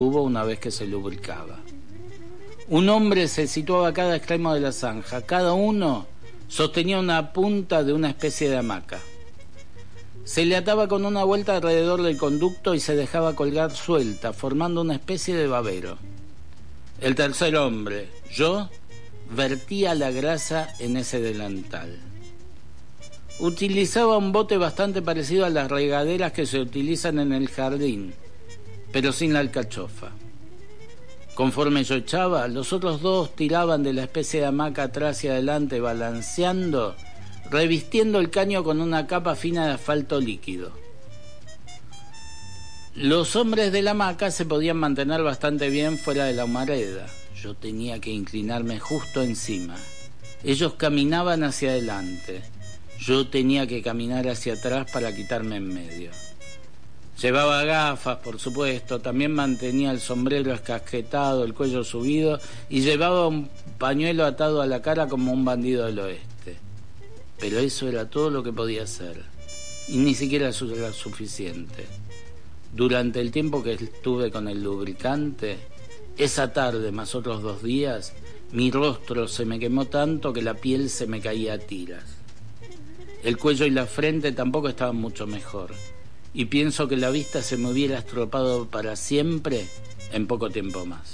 tubo una vez que se lubricaba. Un hombre se situaba a cada extremo de la zanja. Cada uno sostenía una punta de una especie de hamaca. Se le ataba con una vuelta alrededor del conducto y se dejaba colgar suelta, formando una especie de babero. El tercer hombre, yo, vertía la grasa en ese delantal. Utilizaba un bote bastante parecido a las regaderas que se utilizan en el jardín, pero sin la alcachofa. Conforme yo echaba, los otros dos tiraban de la especie de hamaca atrás y adelante, balanceando, revistiendo el caño con una capa fina de asfalto líquido. Los hombres de la hamaca se podían mantener bastante bien fuera de la humareda. Yo tenía que inclinarme justo encima. Ellos caminaban hacia adelante. Yo tenía que caminar hacia atrás para quitarme en medio. Llevaba gafas, por supuesto, también mantenía el sombrero escasquetado, el cuello subido, y llevaba un pañuelo atado a la cara como un bandido del oeste. Pero eso era todo lo que podía hacer, y ni siquiera eso era suficiente. Durante el tiempo que estuve con el lubricante, esa tarde más otros 2 días, mi rostro se me quemó tanto que la piel se me caía a tiras. El cuello y la frente tampoco estaban mucho mejor, y pienso que la vista se me hubiera estropado para siempre en poco tiempo más.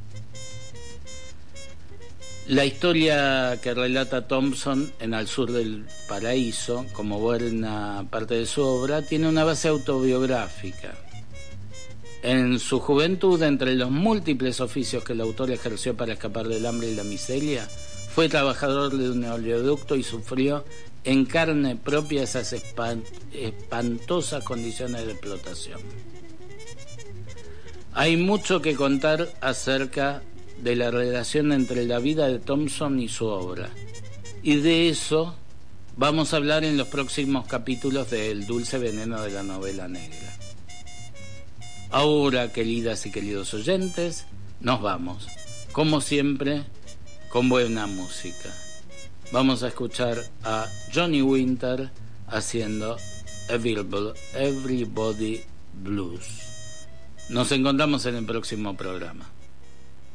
La historia que relata Thompson en Al sur del paraíso, como buena parte de su obra, tiene una base autobiográfica. En su juventud, entre los múltiples oficios que el autor ejerció para escapar del hambre y la miseria, fue trabajador de un oleoducto y sufrió en carne propia esas espantosas condiciones de explotación. Hay mucho que contar acerca de la relación entre la vida de Thompson y su obra, y de eso vamos a hablar en los próximos capítulos de El dulce veneno de la novela negra. Ahora, queridas y queridos oyentes, nos vamos, como siempre, con buena música. Vamos a escuchar a Johnny Winter haciendo Everybody Blues. Nos encontramos en el próximo programa.